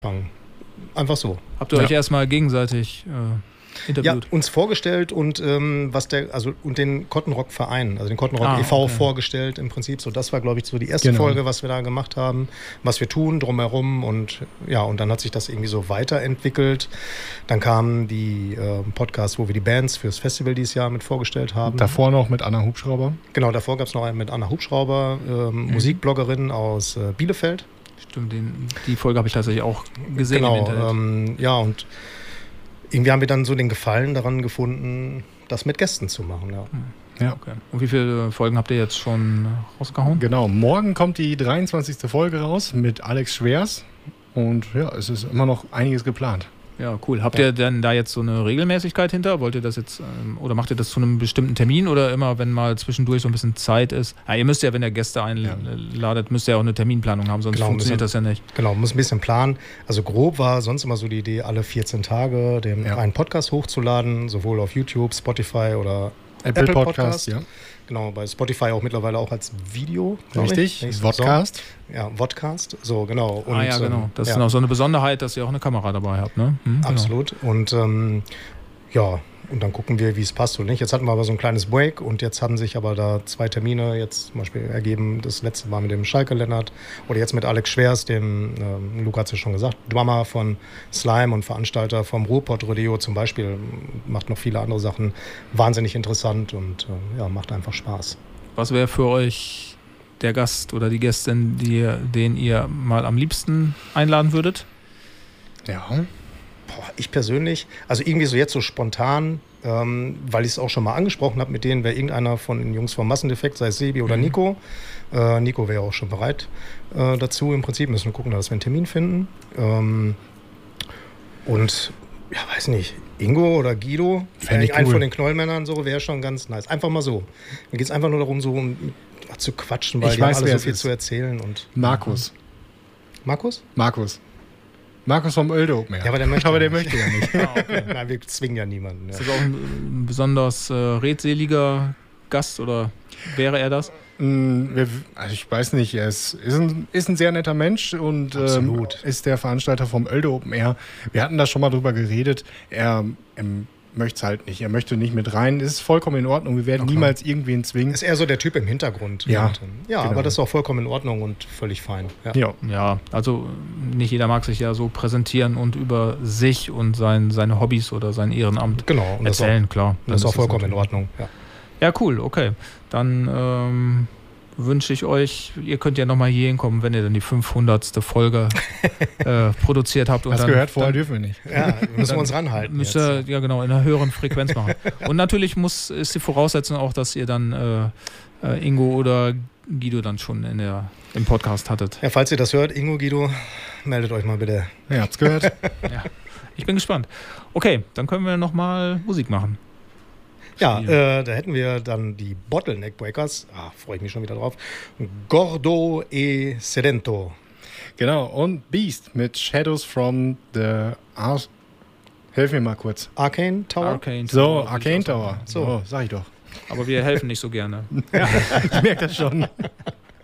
Einfach so. Habt ihr euch erstmal gegenseitig interviewt? Ja, uns vorgestellt und und den Cotton Rock Verein, also den Cotton Rock e.V. vorgestellt im Prinzip. So, das war, glaube ich, so die erste Folge, was wir da gemacht haben, was wir tun drumherum und dann hat sich das irgendwie so weiterentwickelt. Dann kamen die Podcasts, wo wir die Bands fürs Festival dieses Jahr mit vorgestellt haben. Davor noch mit Anna Hubschrauber. Genau, davor gab es noch einen mit Anna Hubschrauber, Musikbloggerin aus Bielefeld. Stimmt, die Folge habe ich tatsächlich auch gesehen im Internet. Und irgendwie haben wir dann so den Gefallen daran gefunden, das mit Gästen zu machen. Ja. Okay. Und wie viele Folgen habt ihr jetzt schon rausgehauen? Genau, morgen kommt die 23. Folge raus mit Alex Schwers und es ist immer noch einiges geplant. Ja, cool. Habt ihr denn da jetzt so eine Regelmäßigkeit hinter? Wollt ihr das jetzt, oder macht ihr das zu einem bestimmten Termin oder immer, wenn mal zwischendurch so ein bisschen Zeit ist? Ja, ihr müsst ja, wenn ihr Gäste einladet, müsst ihr auch eine Terminplanung haben, sonst funktioniert das ja nicht. Genau, muss ein bisschen planen. Also grob war sonst immer so die Idee, alle 14 Tage einen Podcast hochzuladen, sowohl auf YouTube, Spotify oder Apple Podcast. Ja. Genau, bei Spotify auch mittlerweile auch als Video. Richtig, Vodcast. Ja, Vodcast, so genau. Und, genau. Das ist noch so eine Besonderheit, dass ihr auch eine Kamera dabei habt, ne? Absolut. Und und dann gucken wir, wie es passt oder nicht. Jetzt hatten wir aber so ein kleines Break und jetzt haben sich aber da 2 Termine jetzt zum Beispiel ergeben. Das letzte Mal mit dem Schalke Lennart oder jetzt mit Alex Schwers, dem, Luca hat es ja schon gesagt, Drummer von Slime und Veranstalter vom Ruhrpott Rodeo zum Beispiel, macht noch viele andere Sachen, wahnsinnig interessant und macht einfach Spaß. Was wäre für euch der Gast oder die Gästin, den ihr mal am liebsten einladen würdet? Ja. Ich persönlich, also irgendwie so jetzt so spontan, weil ich es auch schon mal angesprochen habe mit denen, wäre irgendeiner von den Jungs vom Massendefekt, sei es Sebi oder Nico. Nico wäre auch schon bereit dazu. Im Prinzip müssen wir gucken, dass wir einen Termin finden. Weiß nicht, Ingo oder Guido, einen von den Knollmännern, so wäre schon ganz nice. Einfach mal so. Mir geht es einfach nur darum, so zu quatschen, weil die haben alle so viel zu erzählen. Und Markus. Markus? Markus vom Oelde Open Air. Ja, aber der möchte ja nicht. Okay. Nein, wir zwingen ja niemanden. Ja. Ist das auch ein besonders redseliger Gast oder wäre er das? Ich weiß nicht, er ist ein sehr netter Mensch und ist der Veranstalter vom Oelde Open Air. Wir hatten da schon mal drüber geredet. Er möchte es halt nicht. Er möchte nicht mit rein. Es ist vollkommen in Ordnung. Wir werden niemals irgendwen zwingen. Ist eher so der Typ im Hintergrund. Ja, genau. Aber das ist auch vollkommen in Ordnung und völlig fein. Ja, also nicht jeder mag sich ja so präsentieren und über sich und seine Hobbys oder sein Ehrenamt erzählen, klar. Das ist auch vollkommen in Ordnung. Ja, cool, okay. Dann wünsche ich euch, ihr könnt ja nochmal hier hinkommen, wenn ihr dann die 500. Folge produziert habt. Und das gehört vorher, dürfen wir nicht. Ja, müssen wir uns ranhalten. Müsst ihr, in einer höheren Frequenz machen. Und natürlich ist die Voraussetzung auch, dass ihr dann Ingo oder Guido dann schon im Podcast hattet. Ja, falls ihr das hört, Ingo, Guido, meldet euch mal bitte. Ja, habt's gehört. Ja, ich bin gespannt. Okay, dann können wir nochmal Musik machen. Ja, da hätten wir dann die Bottleneck Breakers. Freue ich mich schon wieder drauf. Gordo e Sedento. Genau, und Beast mit Shadows from the Ars. Helf mir mal kurz. Arcane Tower. Arcane Tower. So, sag ich doch. Aber wir helfen nicht so gerne. Ja, ich merke das schon.